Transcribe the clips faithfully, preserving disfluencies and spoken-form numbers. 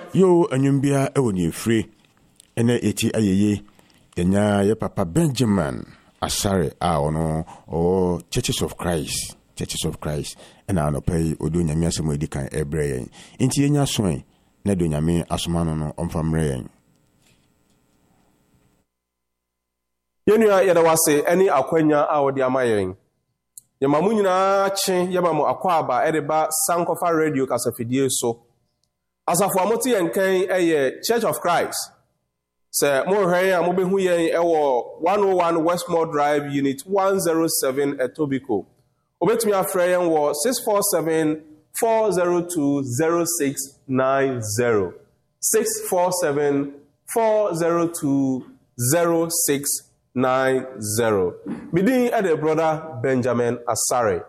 Yo anyumbia ewo ni free ene eti ayeye enya ye papa Benjamin Asare a ono o Churches of Christ Churches of Christ ena no pay odo nyame asemo edikan ebre yen nti enya soen na do nyame asoma no no omfamre yen yenua yeda wase eni akwanya a odi amayen ye mamu nyina chi ye mamu akwaba edeba Sankofa radio kasafidie so asafo amoti yenkan eye Church of Christ se mo hwan a mo behu yen ewo one oh one Westmore Drive unit one oh seven Etobicoke obetumi afra yen wo six four seven, four oh two, oh six nine oh six four seven, four oh two, oh six nine oh midin ede brother Benjamin Asare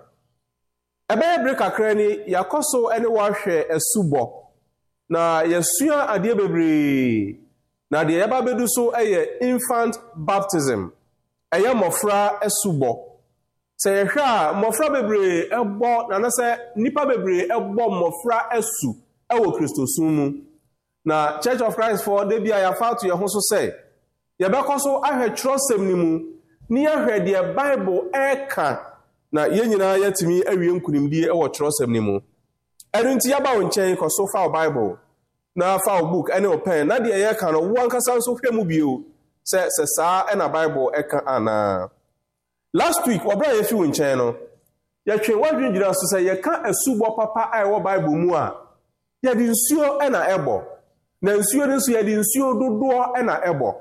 ebe break akra ni yakoso ene wa hwe esubo na yesua ade bebre na de yaba bedu so eye infant baptism eye mofra esubo se yehwa mofra bebre ebo na na se nipa bebre ebo mofra esu ewo Kristo sumu na Church of Christ for de bia ya fa to ye ho so se ye be koso ahwe trosem ni mu ni ahwe de Bible eka na ye nyina yatimi awie nkunimdie ewo trosem ni mu enu nti yaba wo nchen koso fa Bible na fa book ene o pen na de ye ka no wo ankasa so hwemu bio se se sa ena Bible eka ana last week obra ye fi wo nchen no ye twen wadwen gira so se ye ka asubo papa ai wo Bible mu a ye di nsuo ena ebo na nsuo ni so ye di nsuo dodo ena ebo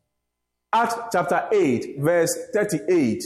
Acts chapter eight verse thirty-eight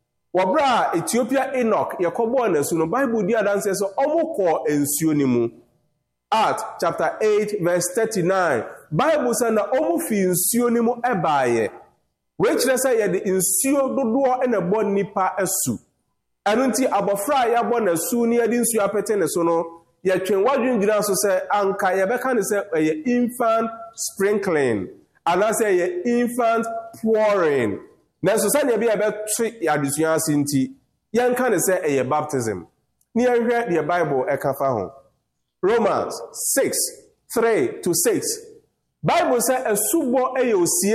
wabra Ethiopia Enoch yakobo na su no Bible di adanse so omukọ ensuo ni mu Acts chapter eight verse thirty-nine Bible say na omufi nsuo ni mu ebaye we kire say ye de nsuo dodo ena bo nipa asu enu nti abofra ya bo na su ni ye de nsuo apete ne so no ye twen wadwen gira so say anka ye beka ne say ye infant sprinkling and I say ye infant pouring na so say ne bia be twe adesua asinti ye nka ne say ye baptism ni ye hwe the Bible e ka fa ho Romans six, three to six Bible say esubo eye osie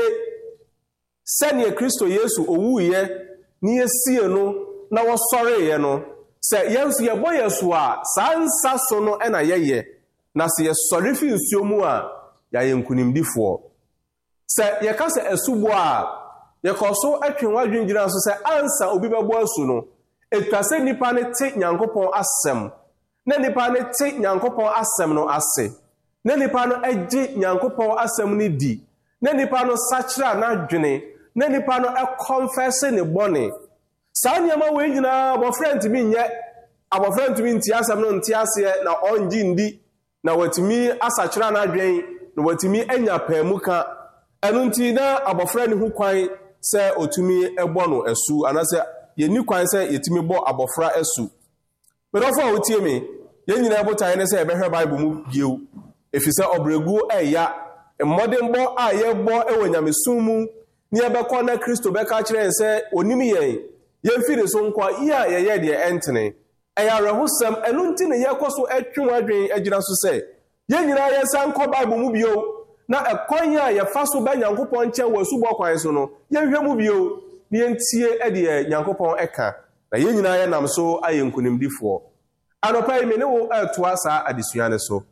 sene Kristo Yesu owuye ni esie no na wo sore ye no se yensu ye boye so a sansa so no e na yeye na se ye sore fi nsuo mu a ya ye nkunimdifo se ye ka se esubo a ye koso atwen wadwen gira so se ansa obi bebo asu no etwase nipa ne te Nyankopon asem na nipa ne te Nyankopon asem no ase na nipa no agye Nyankopon asem ni di na nipa no sachira na dwene na nipa no e confess ne bone sa nyama we nyina abofrant bi nye abofrant bi nti asem no nti ase na onji ndi na watimi asachira na dwen na watimi anya pamuka enu nti na abofra ne hu kwan se otumi ebo no asu anase ye ni kwan se yetimi bo abofra asu but of all tie me ye nyina abotan ne se e behwe Bible mu bieu efise obregu eya modern bo a ye bo ewonyamesum mu ni e be kona Kristo be ka kire se onimi yen ye mfiri so nkwa iya ye ye de entene eya rehusem enu nti ne ye koso atwen adwen agira so se ye nyina ye san ko Bible mu bieu na ekwan ya ye fa so be Nyankopon nche wasubo kwan so no ye hwe mu bieu ni entie e de Nyankopon eka na ye nyina ye nam so aye nkunimdifo anopa ime ne wo atoa sa adesua ne so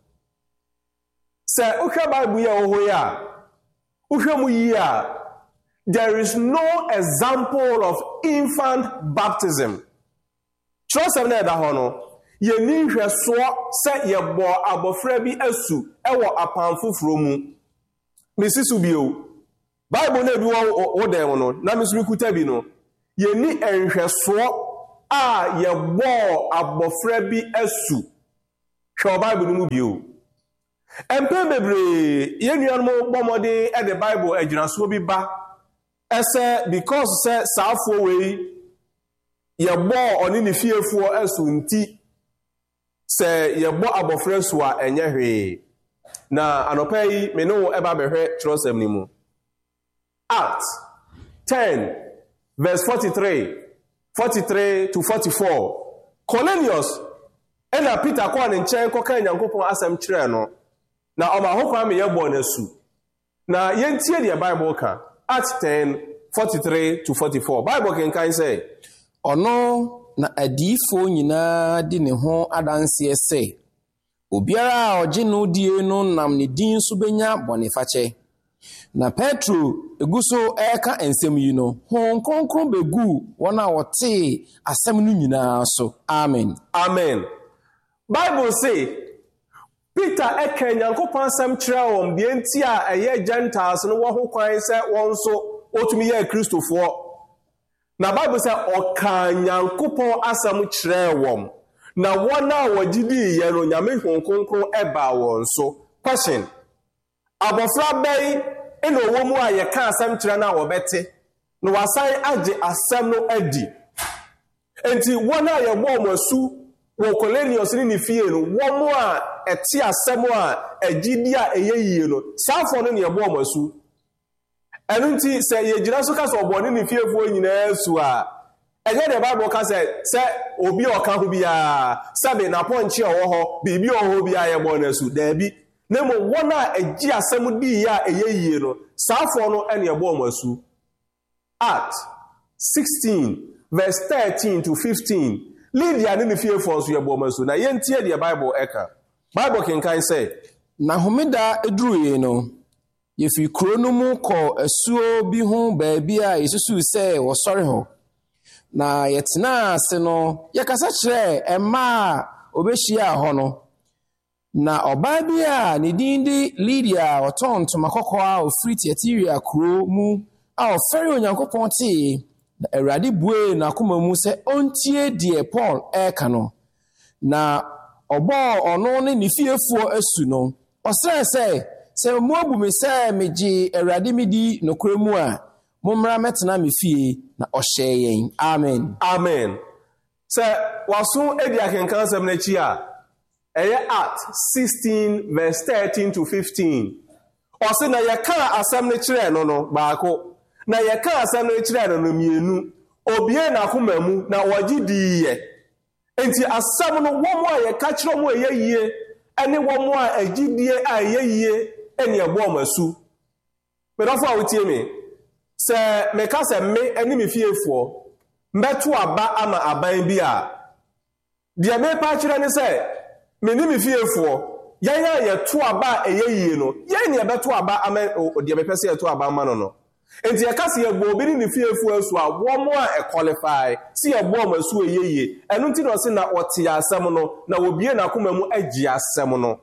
se uhwe Bible ya oho ya uhwe mu yi a there is no example of infant baptism trust em na da ho no ye ni hwe so se ye bo abofra bi asu ewo apanfoforo mu mesisu bio Bible na bi wo dem no na mesu kuta bi no ye ni enhwe so a ye bo abofra bi asu hwe Bible no mu bio empe bebre ye nuan mo bomode e the Bible agiraso bi ba ese because se saafo we ye bo oni ne fiefo asu nti se ye bo abofra su a enye hwe na anopa yi me no e ba behwe trosem ni mu Acts ten verse forty-three forty-three to forty-four Cornelius ena Peter kwa ne nchen koka Nyankopon asem kire no na ɔma ho kwan me yɛbɔ no su na yɛntie deɛ Bible ka Acts ten forty-three to forty-four Bible kenkan sɛ ɔno na adiifo nyinaa di ne ho adanseɛ sɛ obiara a ɔgye no die no nam ne din so benya bɔnefakyɛ. Na Petro egu so ɛka nsɛm yi no Honhom Kronkron begu wɔn a wɔte asɛm no nyinaa so. Amen. Amen. Bible say Peter ɛka Nyankopɔn asɛm kyerɛ wɔn deɛ nti a ɛyɛ Gentiles no wɔ ho kwan sɛ wɔn nso otumi yɛ Kristofoɔ. Na Bible sɛ ɔka Nyankopɔn asɛm kyerɛ wɔn. Na wɔn a wɔgye di yɛ no Nyame Honhom Kronkron ɛba wɔn so. Question. Abɔfra bɛyi ɛna ɔwɔ mu a yɛka asɛm kyerɛ no a wɔbɛte. Na wasan agye asɛm no adi. Enti wɔn a yɛbɔ wɔn asu wɔ Cornelius ne ne fie no wɔn a ɛte asɛm a agyidi a ɛyɛ yie no saafo no ne yɛbɔ wɔn asu. Ɛno nti sɛ yɛgyina so ka sɛ ɔbɔ ne ne fiefoɔ nyinaa su a ɛnyɛ deɛ Bible ka sɛ sɛ obi a ɔka ho biara sɛbe n'apɔnkye a ɔwɔ hɔ biribi a ɔwɔ hɔ biara yɛbɔ no asu daabi. Na mmom wɔn a agye asɛm di a ɛyɛ yie no saafo no ne yɛbɔ wɔn asu. Acts sixteen verse thirteen to fifteen Lydia ne ne fiefoɔ nso yɛbɔ wɔn asu na yɛntie deɛ Bible ɛka. Bible kenkan sɛ na homeda eduruye no yefi kuro no mu kɔ asuo bi ho baabi a yesusu sɛ wɔsɔre hɔ. Na yɛtena ase no yɛkasa kyerɛ ɛma a obehyia hɔ no. Na ɔbaa bi a ne din de Lydia ɔtɔn ntoma kɔkɔɔ a ofiri Tiatira kuro mu a ɔfɛre Onyankopɔn tee na Awurade bue n'akoma mu sɛ ɔntie deɛ Paul ɛka no. Na ɔbɔɔ ɔno ne ne fiefoɔ asu no ɔsrɛ sɛ sɛ mo abu me sɛ megye Awurade me di nokora mu a mommra mɛtena me fie na ɔhyɛ yɛn. Amen. Amen. Sɛ waso edi akenkan sɛm n'akyi a ɛyɛ Acts sixteen verse thirteen to fifteen. Ɔse na yɛka asɛm no kyerɛ no no baako. Na yɛka asɛm no kyerɛ no no mmienu. Obie n'akoma mu na wɔgye diiɛ. Enti asɛm no wɔn a yɛka kyerɛ mo ɛyɛ yie ɛne wɔn a agyidie a ɛyɛ yie ɛne ɛbɔ wɔn asu. Medɔfo a wotie me. Sɛ meka sɛ me ɛne me fiefoɔ mbɛto aba ama aban bi a deɛ mepa kyerɛ ne sɛ me ne me fiefoɔ yɛn a yɛto aba a ɛyɛ yie no yɛn ne yɛbɛto aba ama deɛ mepɛ sɛ yɛto aba ama no no. Enti yɛka sɛ yɛbɔ obi ne ne fiefoɔ asu a wɔn a ɛqualify si yɛbɔ wɔn asu ɛyɛ yie. Ɛno nti na ɔse na ɔte asɛm no na wɔbie n'akoma mu agye asɛm no.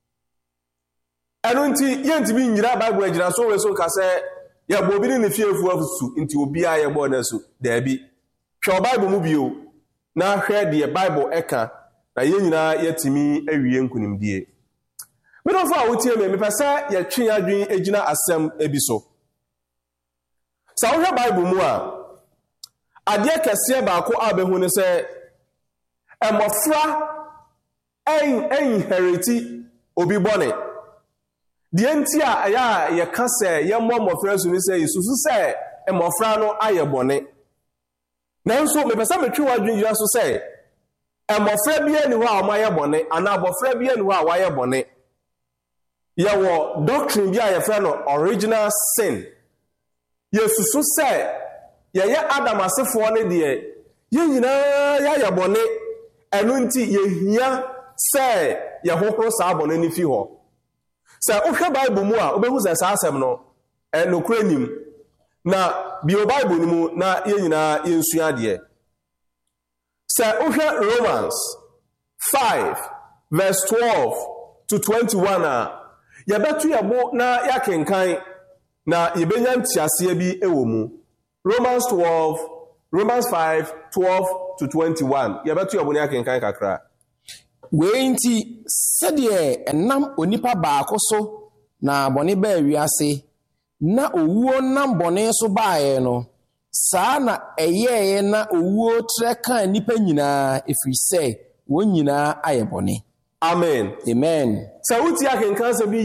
Ɛno nti yɛntumi nyina Bible agyina so wɔ so ka sɛ yɛbɔ obi ne ne fiefoɔ asu nti obiara yɛbɔ no asu daabi. Hwɛ Bible mu bio na hwɛ deɛ Bible ɛka na yɛn nyinaa yɛtumi awie nkunimdie. Medɔfo a wotie me mepɛ sɛ yɛtwe adwen agyina asɛm ebi so. Sɛ wohwɛ Bible mu a adeɛ kɛseɛ baako a bɛhu ne sɛ mmɔfra ɛn ɛnheriti obi bɔne. Deɛ nti a ɛyɛ a yɛka sɛ yɛmmɔ mmɔfra so ne sɛ yɛsusu sɛ mmɔfra no ayɛ bɔne. Nanso mepɛ sɛ metwe wadwen gyina so sɛ mmɔfra bi ani hɔ a wɔayɛ bɔne anaa abɔfra bi ani hɔ a wɔayɛ bɔne. Yɛwɔ doctrine bi a yɛfrɛ no original sin. Yɛsusu sɛ yɛyɛ Adam asefoɔ ne deɛ yɛn nyinaa yɛayɛ bɔne ɛno nti yɛhia sɛ yɛhohoro saa bɔne no fi hɔ. Sɛ wohwɛ Bible mu a wobɛhu sɛ saa asɛm no ɛnokora nim na bio Bible no mu na yɛn nyinaa yɛnsua adeɛ. Sɛ wohwɛ Romans five verse twelve to twenty-one a yɛbɛto yɛbo na yɛakenkan na yɛbɛnya ntiaseɛ bi ɛwɔ mu. Romans twelve, Romans five twelve to twenty-one yɛbɛto yɛbo na yɛakenkan kakra. Wei nti sɛdeɛ ɛnam onipa baako so na bɔne baa wiase na owuo nam bɔne so baeɛ no saa na ɛyɛeɛ na owuo trɛ kan nipa nyinaa ɛfiri sɛ wɔn nyinaa ayɛ bɔne. Amen. Amen. Sɛ wotie akenkan sɛ bi